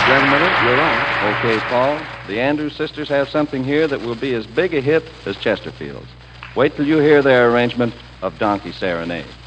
Gentlemen, you're on. Okay, Paul. The Andrews sisters have something here that will be as big a hit as Chesterfield's. Wait till you hear their arrangement of Donkey Serenade.